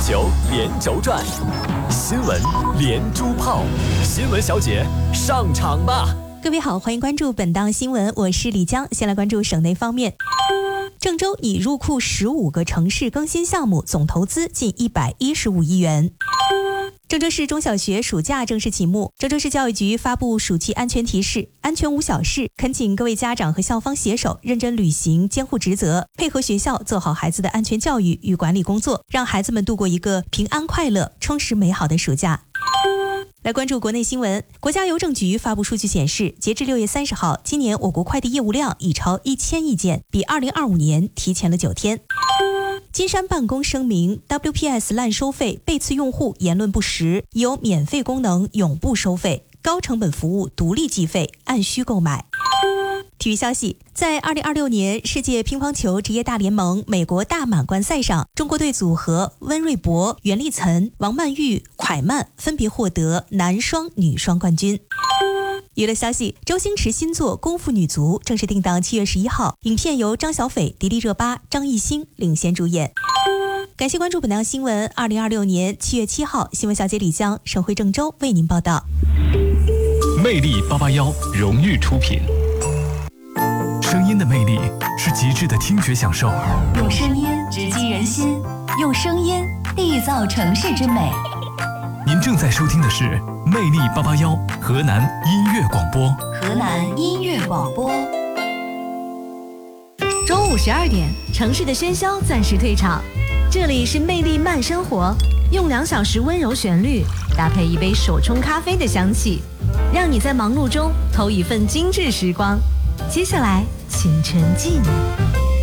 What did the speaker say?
球连轴转，新闻连珠炮，新闻小姐上场吧！ 各位好，欢迎关注本档新闻，我是李江。先来关注省内方面。郑州拟入库15个城市更新项目，总投资近115亿元。郑州市中小学暑假正式启幕，郑州市教育局发布暑期安全提示，安全无小事，恳请各位家长和校方携手，认真履行监护职责，配合学校做好孩子的安全教育与管理工作，让孩子们度过一个平安快乐、充实美好的暑假。来关注国内新闻，国家邮政局发布数据显示，截至6月30号，今年我国快递业务量已超1000亿件，比2025年提前了9天。金山办公声明 WPS 滥收费，被次用户言论不实，有免费功能永不收费，高成本服务独立计费，按需购买。体育消息，在2026年世界乒乓球职业大联盟美国大满贯赛上，中国队组合温瑞博、袁立岑、王曼玉、蒯曼分别获得男双、女双冠军。娱乐消息，周星驰新作《功夫女足》正式定档7月11号，影片由张小斐、迪丽热巴、张艺兴领衔主演。感谢关注本档新闻。2026年7月7号，新闻小姐李江，省会郑州为您报道。 魅力881荣誉出品。声音的魅力是极致的听觉享受， 用声音直击人心，用声音缔造城市之美。 您正在收听的是魅力881河南音乐广播。 河南音乐广播。 中午12点，城市的喧嚣暂时退场，这里是魅力慢生活，用2小时温柔旋律搭配一杯手冲咖啡的香气，让你在忙碌中偷一份精致时光。接下来请沉浸。